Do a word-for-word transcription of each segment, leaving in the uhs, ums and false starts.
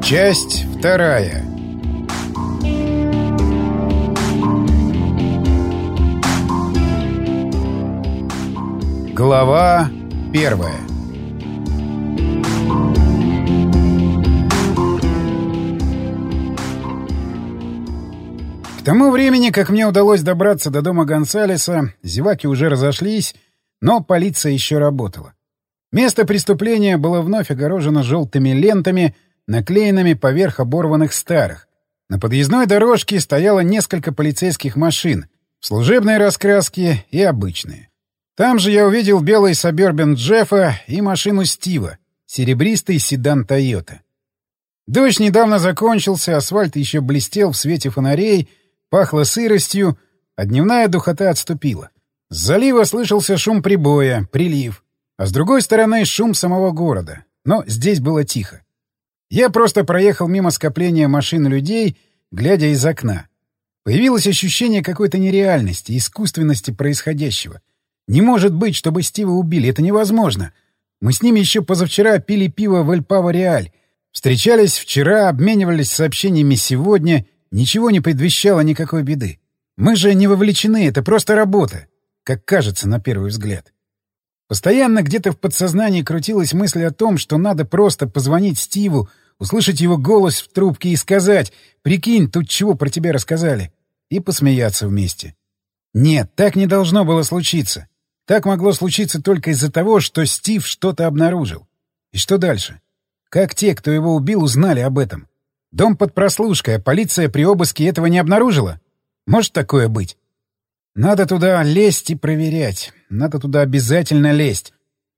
Часть вторая. Глава первая. К тому времени, как мне удалось добраться до дома Гонсалеса, зеваки уже разошлись, но полиция еще работала. Место преступления было вновь огорожено желтыми лентами, наклеенными поверх оборванных старых. На подъездной дорожке стояло несколько полицейских машин, в служебной раскраске и обычные. Там же я увидел белый Сабербен Джеффа и машину Стива, серебристый седан Тойота. Дождь недавно закончился, асфальт еще блестел в свете фонарей, пахло сыростью, а дневная духота отступила. С залива слышался шум прибоя, прилив, а с другой стороны шум самого города. Но здесь было тихо. Я просто проехал мимо скопления машин и людей, глядя из окна. Появилось ощущение какой-то нереальности, искусственности происходящего. Не может быть, чтобы Стива убили, это невозможно. Мы с ними еще позавчера пили пиво в Эль Паво Реаль. Встречались вчера, обменивались сообщениями сегодня. Ничего не предвещало никакой беды. Мы же не вовлечены, это просто работа, как кажется на первый взгляд. Постоянно где-то в подсознании крутилась мысль о том, что надо просто позвонить Стиву, услышать его голос в трубке и сказать: «Прикинь, тут чего про тебя рассказали», и посмеяться вместе. Нет, так не должно было случиться. Так могло случиться только из-за того, что Стив что-то обнаружил. И что дальше? Как те, кто его убил, узнали об этом? Дом под прослушкой, а полиция при обыске этого не обнаружила? Может такое быть? Надо туда лезть и проверять. Надо туда обязательно лезть.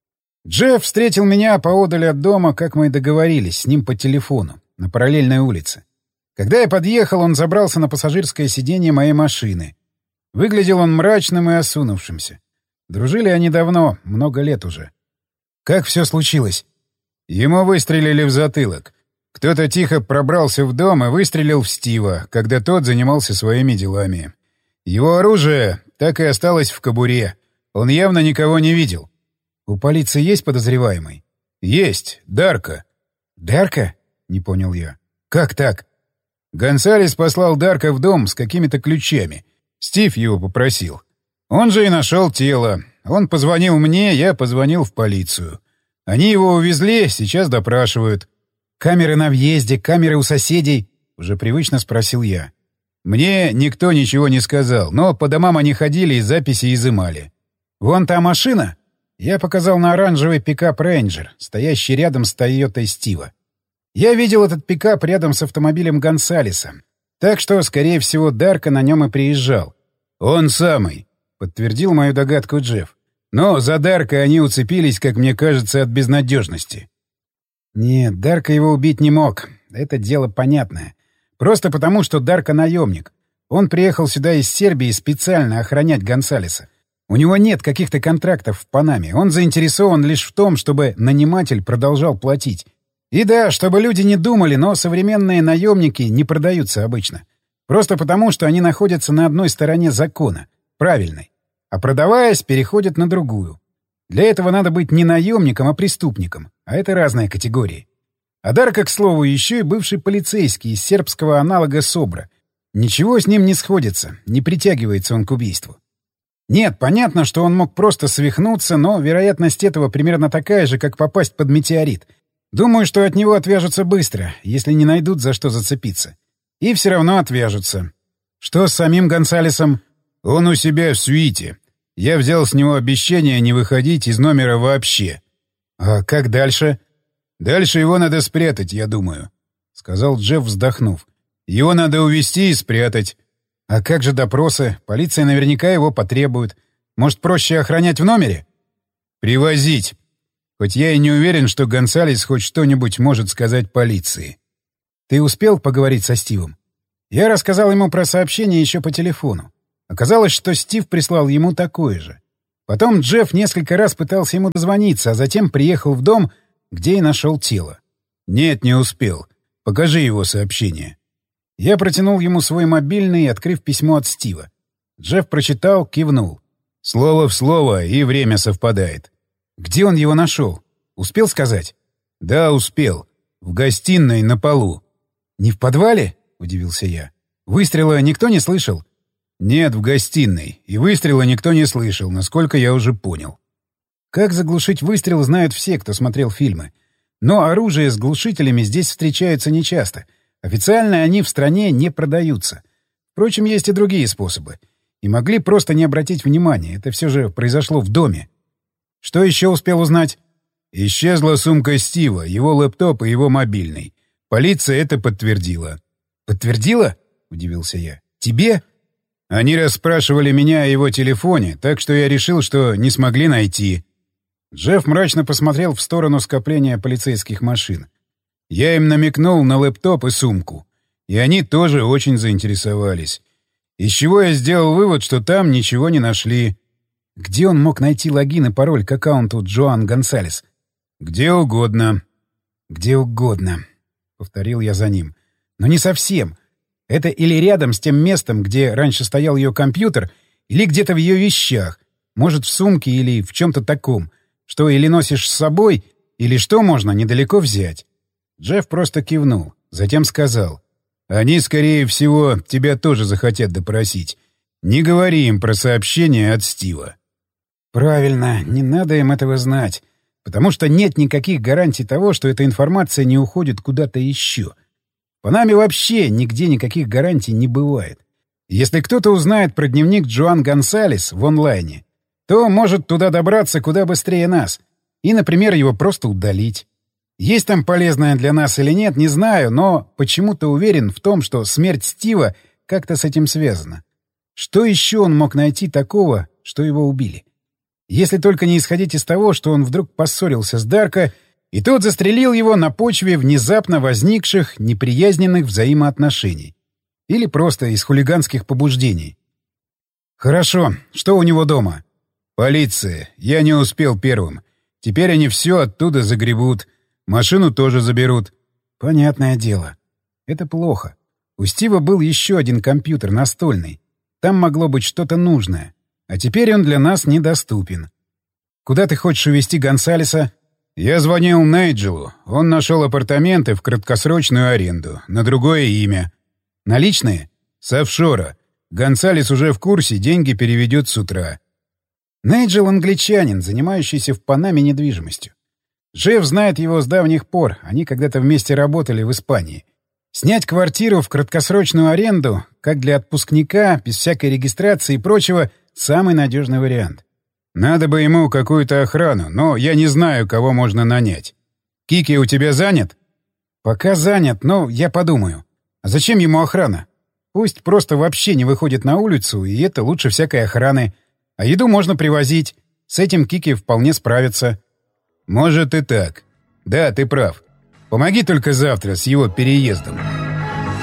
Джефф встретил меня поодаль от дома, как мы и договорились, с ним по телефону, на параллельной улице. Когда я подъехал, он забрался на пассажирское сиденье моей машины. Выглядел он мрачным и осунувшимся. Дружили они давно, много лет уже. Как все случилось? Ему выстрелили в затылок. Кто-то тихо пробрался в дом и выстрелил в Стива, когда тот занимался своими делами. Его оружие так и осталось в кобуре. Он явно никого не видел. У полиции есть подозреваемый? Есть. Дарка. Дарка? Не понял я. Как так? Гонсалес послал Дарка в дом с какими-то ключами. Стив его попросил. Он же и нашел тело. Он позвонил мне, я позвонил в полицию. Они его увезли, сейчас допрашивают. Камеры на въезде, камеры у соседей? Уже привычно спросил я. Мне никто ничего не сказал, но по домам они ходили и записи изымали. Вон та машина? Я показал на оранжевый пикап «Рейнджер», стоящий рядом с «Тойотой» Стива. Я видел этот пикап рядом с автомобилем Гонсалеса. Так что, скорее всего, Дарка на нем и приезжал. «Он самый», — подтвердил мою догадку Джефф. «Но за Дарка они уцепились, как мне кажется, от безнадежности». Нет, Дарка его убить не мог. Это дело понятное. Просто потому, что Дарка наемник. Он приехал сюда из Сербии специально охранять Гонсалеса. У него нет каких-то контрактов в Панаме. Он заинтересован лишь в том, чтобы наниматель продолжал платить. И да, чтобы люди не думали, но современные наемники не продаются обычно. Просто потому, что они находятся на одной стороне закона, правильной. А продаваясь, переходят на другую. Для этого надо быть не наемником, а преступником. А это разные категории. А Дарка, к слову, еще и бывший полицейский из сербского аналога СОБРа. Ничего с ним не сходится, не притягивается он к убийству. Нет, понятно, что он мог просто свихнуться, но вероятность этого примерно такая же, как попасть под метеорит. Думаю, что от него отвяжутся быстро, если не найдут за что зацепиться. И все равно отвяжутся. Что с самим Гонсалесом? Он у себя в свите. Я взял с него обещание не выходить из номера вообще. А как дальше? Дальше его надо спрятать, я думаю, — сказал Джефф, вздохнув. Его надо увезти и спрятать. А как же допросы? Полиция наверняка его потребует. Может, проще охранять в номере? Привозить. Хоть я и не уверен, что Гонсалес хоть что-нибудь может сказать полиции. Ты успел поговорить со Стивом? Я рассказал ему про сообщение еще по телефону. Оказалось, что Стив прислал ему такое же. Потом Джефф несколько раз пытался ему дозвониться, а затем приехал в дом, где и нашел тело. Нет, не успел. Покажи его сообщение. Я протянул ему свой мобильный, открыв письмо от Стива. Джефф прочитал, кивнул. Слово в слово, и время совпадает. Где он его нашел? Успел сказать? Да, успел. В гостиной на полу. Не в подвале? Удивился я. Выстрела никто не слышал? Нет, в гостиной. И выстрела никто не слышал, насколько я уже понял. Как заглушить выстрел, знают все, кто смотрел фильмы. Но оружие с глушителями здесь встречаются нечасто. Официально они в стране не продаются. Впрочем, есть и другие способы. И могли просто не обратить внимания. Это все же произошло в доме. Что еще успел узнать? Исчезла сумка Стива, его лэптоп и его мобильный. Полиция это подтвердила. «Подтвердила?» — удивился я. «Тебе?» Они расспрашивали меня о его телефоне, так что я решил, что не смогли найти. Джефф мрачно посмотрел в сторону скопления полицейских машин. Я им намекнул на лэптоп и сумку. И они тоже очень заинтересовались. Из чего я сделал вывод, что там ничего не нашли. Где он мог найти логин и пароль к аккаунту Джоан Гонсалес? Где угодно. Где угодно, — повторил я за ним. Но не совсем. Это или рядом с тем местом, где раньше стоял ее компьютер, или где-то в ее вещах. Может, в сумке или в чем-то таком, что или носишь с собой, или что можно недалеко взять. Джефф просто кивнул, затем сказал: «Они, скорее всего, тебя тоже захотят допросить. Не говори им про сообщение от Стива». «Правильно, не надо им этого знать, потому что нет никаких гарантий того, что эта информация не уходит куда-то еще. По нами вообще нигде никаких гарантий не бывает. Если кто-то узнает про дневник Джоан Гонсалес в онлайне, то может туда добраться куда быстрее нас и, например, его просто удалить. Есть там полезное для нас или нет, не знаю, но почему-то уверен в том, что смерть Стива как-то с этим связана. Что еще он мог найти такого, что его убили? Если только не исходить из того, что он вдруг поссорился с Дарко, и тот застрелил его на почве внезапно возникших неприязненных взаимоотношений. Или просто из хулиганских побуждений. «Хорошо. Что у него дома?» «Полиция. Я не успел первым. Теперь они все оттуда загребут. Машину тоже заберут». «Понятное дело. Это плохо. У Стива был еще один компьютер, настольный. Там могло быть что-то нужное. А теперь он для нас недоступен. Куда ты хочешь увезти Гонсалеса?» «Я звонил Найджелу. Он нашел апартаменты в краткосрочную аренду. На другое имя». «Наличные?» «С офшора. Гонсалес уже в курсе, деньги переведет с утра». Найджел — англичанин, занимающийся в Панаме недвижимостью. Джефф знает его с давних пор. Они когда-то вместе работали в Испании. Снять квартиру в краткосрочную аренду, как для отпускника, без всякой регистрации и прочего, самый надежный вариант. Надо бы ему какую-то охрану, но я не знаю, кого можно нанять. Кики у тебя занят? Пока занят, но я подумаю. А зачем ему охрана? Пусть просто вообще не выходит на улицу, и это лучше всякой охраны. А еду можно привозить. С этим Кики вполне справится. Может и так. Да, ты прав. Помоги только завтра с его переездом.